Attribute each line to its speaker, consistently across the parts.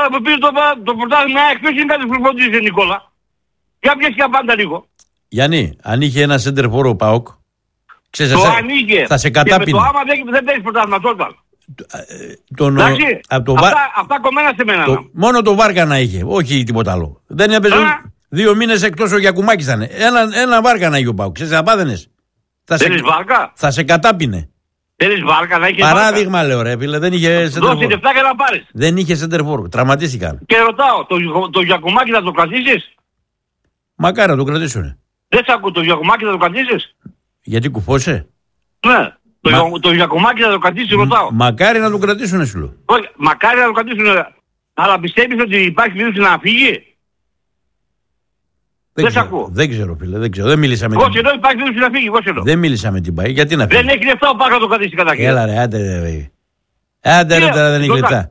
Speaker 1: Τώρα που πήρε το πρωτάθλημα, ποιος είναι κάτι προπονητής, Νικόλα. Για πιες και απάντα λίγο.
Speaker 2: Γιάννη, αν είχε ένα center for ο ΠΑΟΚ, ξέρεις,
Speaker 1: το ανοίγε.
Speaker 2: θα σε κατάπινε.
Speaker 1: Και με το άμα δεν παίρνεις πρωτάθλημα τότε. Εντάξει, αυτά κομμένα σε μένα.
Speaker 2: Μόνο το Βάργανα είχε, όχι τίποτα άλλο. Δεν έπαιζε 2 μήνες εκτός ο Γιακουμάκης ήταν. Ένα Βάργανα είχε ο ΠΑΟΚ. Ξέρεις, απάδενες.
Speaker 1: Θέλεις βάρκα.
Speaker 2: Θα σε κατάπινε.
Speaker 1: Θέλεις βάρκα να είχε.
Speaker 2: Παράδειγμα βάρκα. Λέω ρε φίλε, δεν είχε center for.
Speaker 1: Δώσε λεφτά και να πάρεις.
Speaker 2: Δεν είχε center for. Τραυματίστηκαν.
Speaker 1: Και ρωτάω, το Γιακουμάκη θα το κρατήσεις?
Speaker 2: Μακάρι να το κρατήσουνε.
Speaker 1: Δεν σ' ακούω, το Γιακουμάκη θα το κρατήσεις?
Speaker 2: Γιατί κουφώσε?
Speaker 1: Ναι. Το Γιακουμάκη θα το κρατήσει, ρωτάω.
Speaker 2: Μακάρι να το κρατήσουνε, σου λέω.
Speaker 1: Όχι, μακάρι να το κρατήσουνε. Αλλά πιστεύεις ότι υπάρχει περίπτωση να φύγει? Δεν σ' ακούω.
Speaker 2: Δεν ξέρω, φίλε, δεν ξέρω. Δεν μίλησα με την
Speaker 1: Πώς εδώ υπάρχει περίπτωση να φύγει, πώς εδώ.
Speaker 2: Δεν μίλησα με την ΠΑΗ, γιατί να φύγει.
Speaker 1: Δεν έχει λεφτά ο Πάκος να το κρατήσει καταρχήν.
Speaker 2: Έλα ρε, άντε ρε. Άντε ρε, τώρα δεν έχει λεφτά.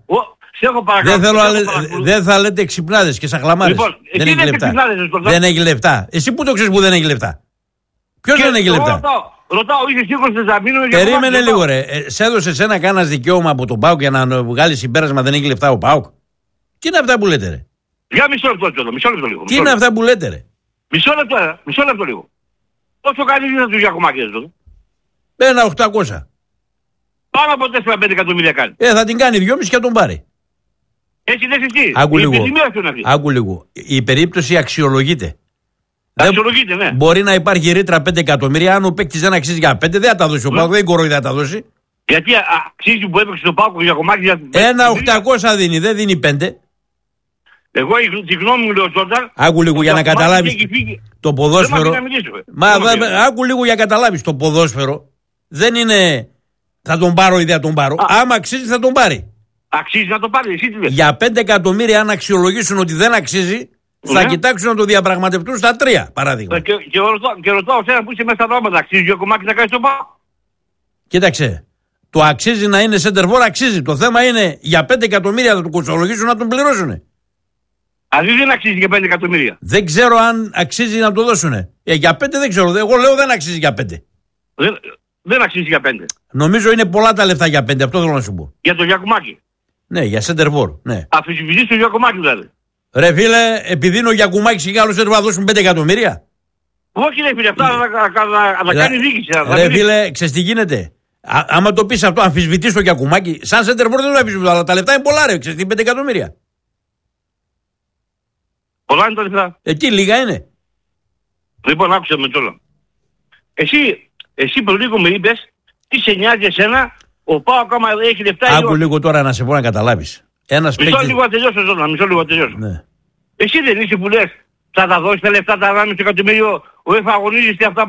Speaker 2: Δεν θα λέτε ξυπνάδες και σαχλαμάρες.
Speaker 1: Λοιπόν,
Speaker 2: δεν έχει λεφτά. Δεν έχει λεφτά. Εσύ πού το ξέρεις που δεν έχει λεφτά? Ποιος δεν έχει λεφτά?
Speaker 1: Ρωτάω, είσαι σίγουρος να μείνω?
Speaker 2: Περίμενε λίγο ρε. Σε έδωσε ένα κανένα δικαίωμα από τον ΠΑΟΚ για να βγάλει συμπέρασμα δεν έχει λεφτά ο ΠΑΟΚ? Τι είναι αυτά που λέτε ρε?
Speaker 1: Για μισό λεπτό λίγο.
Speaker 2: Τι είναι αυτά που λέτε ρε?
Speaker 1: Μισό λεπτό λίγο. Πόσο κάνει είναι του Γιακουμάκη εδώ?
Speaker 2: Ένα 800.
Speaker 1: Πάνω από 4-5 εκατομμύρια κάνει.
Speaker 2: Θα την κάνει 2,5 και θα τον πάρει.
Speaker 1: Έτσι δεν εσύ.
Speaker 2: Άκου λίγο. Η περίπτωση αξιολογείται.
Speaker 1: Αξιολογείται, ναι.
Speaker 2: Μπορεί να υπάρχει ρήτρα 5 εκατομμύρια. Αν ο παίκτης δεν αξίζει για 5, δεν θα τα δώσει ο ΠΑΟΚ. Δεν κοροϊδά θα τα δώσει.
Speaker 1: Γιατί αξίζει που έπαιξε το ΠΑΟΚ ο Γιακουμάκης για 5.
Speaker 2: Ένα 800 δίνει, δεν δίνει 5.
Speaker 1: Εγώ τη γνώμη μου λέω τότε.
Speaker 2: Άκου λίγο για να καταλάβεις το ποδόσφαιρο. Άκου λίγο για να καταλάβεις το ποδόσφαιρο. Δεν είναι θα τον πάρω ή δεν θα τον πάρω. Άμα αξίζει θα τον πάρει.
Speaker 1: Αξίζει να τον πάρει, εσύ τι λες.
Speaker 2: Για 5 εκατομμύρια, αν αξιολογήσουν ότι δεν αξίζει, θα κοιτάξουν να το διαπραγματευτούν στα 3, παράδειγμα.
Speaker 1: Και ρωτάω εσένα που είσαι μέσα στα δρόματα, αξίζει ο κομμάτι να κάνει το ΠΑΟΚ?
Speaker 2: Κοίταξε. Το αξίζει να είναι center for, αξίζει. Το θέμα είναι για 5 εκατομμύρια θα του κοστολογήσουν να τον πληρώσουν.
Speaker 1: Δηλαδή δεν αξίζει για 5 εκατομμύρια.
Speaker 2: Δεν ξέρω αν αξίζει να το δώσουν. Για 5 δεν ξέρω. Εγώ λέω δεν αξίζει για 5.
Speaker 1: Δεν αξίζει για 5.
Speaker 2: Νομίζω είναι πολλά τα λεφτά για 5, αυτό θέλω να σου πω.
Speaker 1: Για το Γιακουμάκη.
Speaker 2: Ναι, για center for. Ναι.
Speaker 1: Αφισβητείς το Γιακουμάκη δηλαδή.
Speaker 2: Ρε φίλε, επειδή είναι ο Γιακουμάκης και άλλο center for θα δώσουν 5 εκατομμύρια.
Speaker 1: Όχι ρε φίλε, αυτά να κάνει διοίκηση.
Speaker 2: Ρε φίλε, ξέρεις τι γίνεται. Άμα το πεις αυτό, αμφισβητείς το Γιακουμάκη, σαν center for δεν το αμφισβητώ, αλλά τα λεφτά είναι πολλά ρε, ξέρεις τι, 5 εκατομμύρια.
Speaker 1: Πολλά είναι τα λεφτά.
Speaker 2: Εκεί λίγα είναι.
Speaker 1: Λοιπόν, άκουσα με τώρα. Εσύ πριν λίγο με είπες, τι σε νοιάζει εσένα, ο ΠΑΟΚ άμα έχει λεφτά.
Speaker 2: Άκου λίγο τώρα να σε πω να καταλάβεις.
Speaker 1: Μισό λίγο να τελειώσω τώρα, μισό λίγο να τελειώσω.
Speaker 2: Ναι.
Speaker 1: Εσύ δεν είσαι που λες, θα τα δώσει τα λεφτά τα 1,5 εκατομμύριο, ο εφαγωνίζεσαι αυτά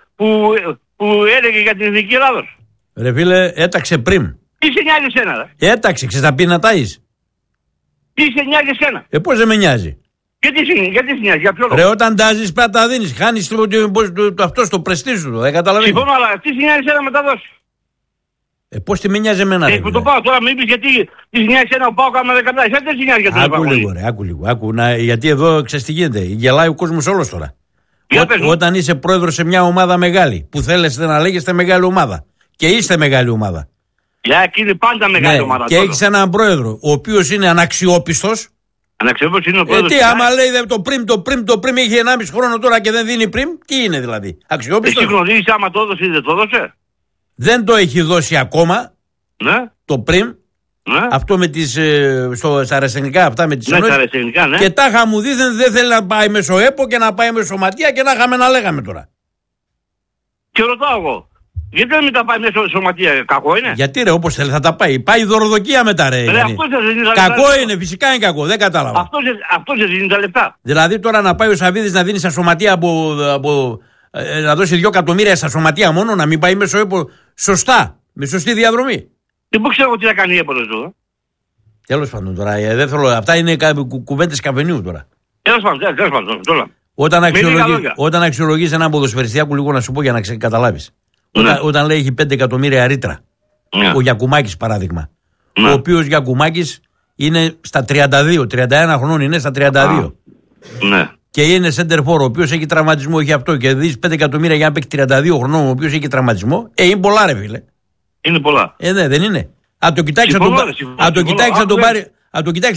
Speaker 1: που έλεγε για την Εθνική Ελλάδος.
Speaker 2: Ρε φίλε, έταξε πριν.
Speaker 1: Τι σε νοιάζει εσένα, ρε?
Speaker 2: Έταξε, ξέρεις θα πει να τάεις.
Speaker 1: Τι σε νοιάζει εσένα?
Speaker 2: Πώς δεν με νοιάζει.
Speaker 1: Γιατί σε νοιάζει, για ποιο λόγο?
Speaker 2: Ρε, όταν τάζεις πρέπει να τα δίνεις. Χάνεις αυτό στο πρεστίζ σου, δεν καταλαβαίνεις.
Speaker 1: Συμφωνώ, αλλά τι σε νοιάζει εσένα να μεταδώσει?
Speaker 2: Πώς τι με νοιάζει εμένα, ρε?
Speaker 1: Που το πάω τώρα, με είπες γιατί τι σε νοιάζει εσένα ο ΠΑΟΚ άμα δεν κατάει. Εσένα δεν σε νοιάζει για το
Speaker 2: Άκου λίγο, ρε, άκου λίγο. Γιατί εδώ ξέρεις τι γίνεται. Γελάει ο κόσμος όλος τώρα. Όταν είσαι πρόεδρος σε μια ομάδα μεγάλη, που θέλετε να λέγεστε μεγάλη ομάδα. Και είστε μεγάλη ομάδα.
Speaker 1: Είναι πάντα μεγάλη ομάδα.
Speaker 2: Και έχεις έναν πρόεδρο, ο οποίος είναι αναξιόπιστος.
Speaker 1: Αναξιόπιστος είναι ο πρόεδρος.
Speaker 2: Τι άμα λέει το πριμ είχε 1,5 χρόνο τώρα και δεν δίνει πριμ, τι είναι δηλαδή? Αξιόπιστος.
Speaker 1: Εσύ γνωρίζεις άμα το έδωσε ή δεν το έδωσε? Δεν
Speaker 2: το έχει δώσει ακόμα.
Speaker 1: Ναι.
Speaker 2: Το πριμ.
Speaker 1: Ναι.
Speaker 2: Αυτό με τις στα αερασιτεχνικά αυτά με τις
Speaker 1: ενώσεις. Ναι.
Speaker 2: Και τάχα μου δίθεν δεν θέλει να πάει μέσω ΕΠΟ και να πάει μέσω Σωματεία και να είχαμε να λέγαμε τώρα.
Speaker 1: Και ρωτάω εγώ. Γιατί δεν τα πάει μέσω Σωματεία, κακό είναι?
Speaker 2: Γιατί ρε, όπως θέλει θα τα πάει. Πάει δωροδοκία μετά ρε. Κακό είναι, φυσικά είναι κακό, δεν κατάλαβα.
Speaker 1: Αυτός δεν δίνει τα λεφτά.
Speaker 2: Δηλαδή τώρα να πάει ο Σαββίδης να δίνει στα Σωματεία να δώσει 2 εκατομμύρια στα Σωματεία μόνο, να μην πάει μέσω ΕΠΟ σωστά, με σωστή διαδρομή.
Speaker 1: Δεν πού ξέρω τι θα κάνει η ΕΠΟ εδώ.
Speaker 2: Τέλος πάντων τώρα, δεν θέλω, αυτά είναι κουβέντες καφενείου τώρα.
Speaker 1: Τέλος πάντων, τώρα.
Speaker 2: Όταν αξιολογείς έναν ποδοσφαιριστή, άκου λίγο να σου πω για να καταλάβεις. Ναι. Όταν λέει έχει 5 εκατομμύρια ρήτρα, ναι. Ο Γιακουμάκης παράδειγμα, ναι. Ο οποίος Γιακουμάκης είναι στα 31 χρονών, είναι στα 32.
Speaker 1: Ναι.
Speaker 2: Και είναι center for, ο οποίος έχει τραυματισμό, έχει αυτό και δεις 5 εκατομμύρια για να παίξει 32 χρονών, ο οποίος έχει τραυματισμό, είναι πολλά ρε φίλε.
Speaker 1: Είναι πολλά.
Speaker 2: Ναι, δεν είναι. Αν το κοιτάξει να τον πάρει.